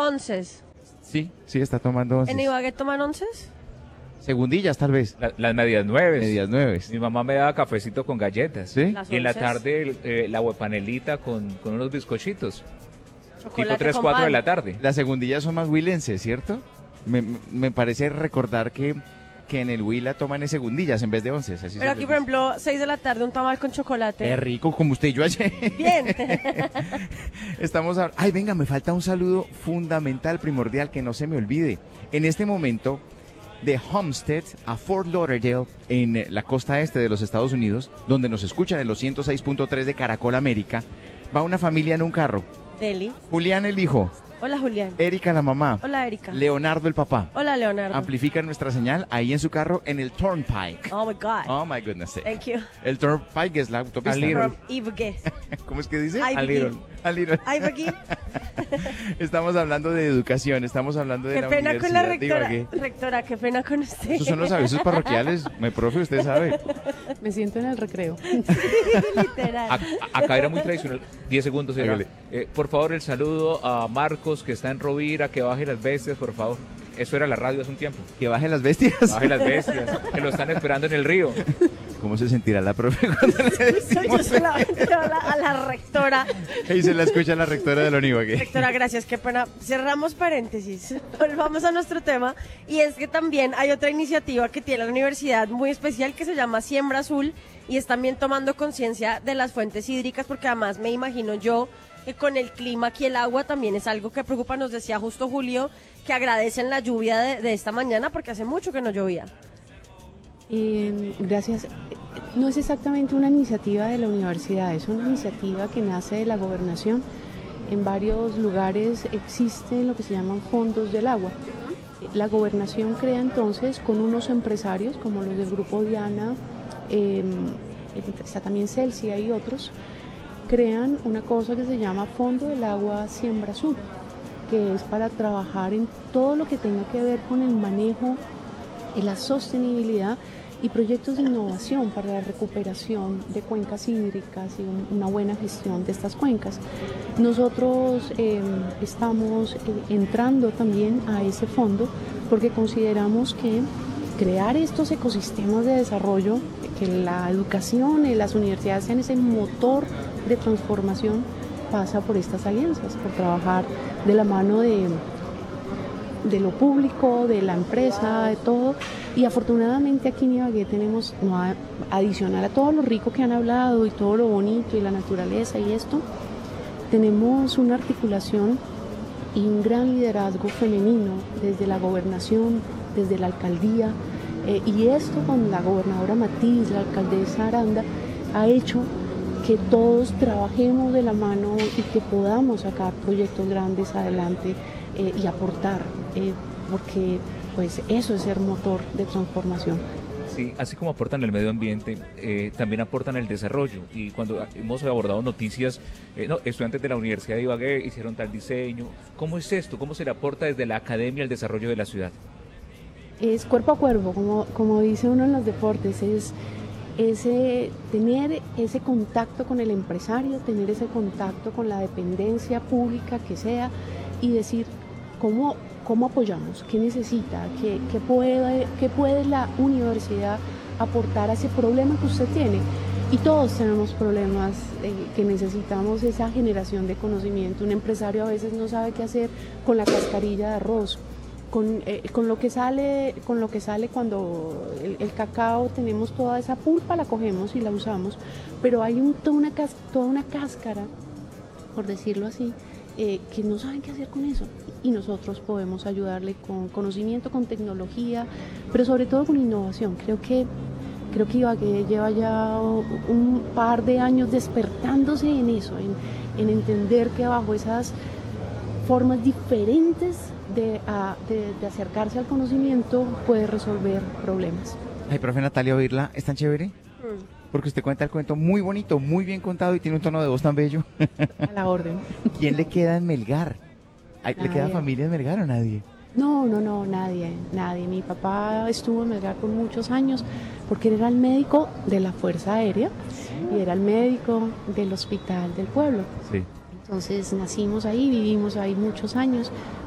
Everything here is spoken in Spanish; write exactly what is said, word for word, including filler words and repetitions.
onces. Sí, sí, está tomando once. ¿En Ibagué toman onces? Segundillas, tal vez. La- las medias nueves. Medias nueve. Mi mamá me daba cafecito con galletas. ¿Sí? Las Y en la onces. tarde eh, la huepanelita con, con unos bizcochitos. Tipo Chocolate tres, con cuatro de pan. la tarde. Las segundillas son más huilenses, ¿cierto? Me, me parece recordar que, que en el Huila toman es segundillas en vez de once. Así se Pero les aquí, por dice. ejemplo, seis de la tarde, un tamal con chocolate. Qué rico, como usted y yo ayer. Bien. Estamos a... Ay, venga, me falta un saludo fundamental, primordial, que no se me olvide. En este momento, de Homestead a Fort Lauderdale, en eh, la costa este de los Estados Unidos, donde nos escuchan en los ciento seis punto tres de Caracol América, va una familia en un carro. Deli. Julián el hijo, Hola, Julián. Erika la mamá, Hola, Erika. Leonardo el papá. Hola, Leonardo. Amplifican nuestra señal ahí en su carro en el Turnpike. Oh, my God. Oh my goodness sake. Thank you. El Turnpike es la autopista. A little. From Ibagué. ¿Cómo es que dice? Ibagué. A little. A little. Ibagué. Estamos hablando de educación, estamos hablando de Qué la pena con la universidad de rectora. Ibagué. Rectora, qué pena con usted. Esos son los avisos parroquiales, me profe, usted sabe. Me siento en el recreo. Literal. Ac- Acá era muy tradicional. diez segundos era. Hágale. Eh, por favor, el saludo a Marcos, que está en Rovira, que baje las bestias, por favor. Eso era la radio hace un tiempo. Que bajen las bestias. Baje las bestias, que lo están esperando en el río. ¿Cómo se sentirá la profe cuando le Yo decimos? solamente a la, a la rectora. Y se la escucha la rectora de la Univague. Rectora, gracias, qué pena. Cerramos paréntesis. Volvamos a nuestro tema. Y es que también hay otra iniciativa que tiene la universidad muy especial que se llama Siembra Azul y es también tomando conciencia de las fuentes hídricas porque además me imagino yo que con el clima aquí el agua también es algo que preocupa. Nos decía justo Julio que agradecen la lluvia de, de esta mañana porque hace mucho que no llovía. Eh, gracias. No es exactamente una iniciativa de la universidad, es una iniciativa que nace de la gobernación. En varios lugares existen lo que se llaman fondos del agua. La gobernación crea entonces con unos empresarios como los del Grupo Diana, eh, está también Celsia y otros, crean una cosa que se llama Fondo del Agua Siembra Azul, que es para trabajar en todo lo que tenga que ver con el manejo y la sostenibilidad y proyectos de innovación para la recuperación de cuencas hídricas y un- una buena gestión de estas cuencas. Nosotros eh, estamos eh, entrando también a ese fondo porque consideramos que crear estos ecosistemas de desarrollo, que la educación y las universidades sean ese motor de transformación, pasa por estas alianzas, por trabajar de la mano de de lo público, de la empresa, de todo. Y afortunadamente aquí en Ibagué tenemos, no, a- adicional a todo lo rico que han hablado y todo lo bonito y la naturaleza y esto, tenemos una articulación y un gran liderazgo femenino desde la gobernación, desde la alcaldía, eh, y esto con la gobernadora Matiz, la alcaldesa Aranda, ha hecho que todos trabajemos de la mano y que podamos sacar proyectos grandes adelante eh, y aportar, eh, porque pues eso es ser motor de transformación. Sí, así como aportan el medio ambiente, eh, también aportan el desarrollo. Y cuando hemos abordado noticias, eh, no, estudiantes de la Universidad de Ibagué hicieron tal diseño. ¿Cómo es esto? ¿Cómo se le aporta desde la academia el desarrollo de la ciudad? Es cuerpo a cuerpo, como, como dice uno en los deportes, es ese, tener ese contacto con el empresario, tener ese contacto con la dependencia pública que sea y decir cómo, cómo apoyamos, qué necesita, qué, qué puede, qué puede la universidad aportar a ese problema que usted tiene. Y todos tenemos problemas eh, que necesitamos esa generación de conocimiento. Un empresario a veces no sabe qué hacer con la cascarilla de arroz. Con, eh, con lo que sale con lo que sale cuando el, el cacao tenemos toda esa pulpa, la cogemos y la usamos, pero hay un, toda, una cas, toda una cáscara, por decirlo así, eh, que no saben qué hacer con eso, y nosotros podemos ayudarle con conocimiento, con tecnología, pero sobre todo con innovación. Creo que creo que Ibagué lleva ya un par de años despertándose en eso, en, en entender que bajo esas formas diferentes de, a, de, de acercarse al conocimiento puede resolver problemas. Ay, profe Natalia, oírla es tan chévere. Porque usted cuenta el cuento muy bonito, muy bien contado y tiene un tono de voz tan bello. A la orden. ¿Quién le queda en Melgar? Ay, ¿le queda Nadie. familia en Melgar o nadie? No, no, no, nadie, nadie. Mi papá estuvo en Melgar por muchos años porque él era el médico de la Fuerza Aérea y era el médico del hospital del pueblo. Sí. Entonces nacimos ahí, vivimos ahí muchos años,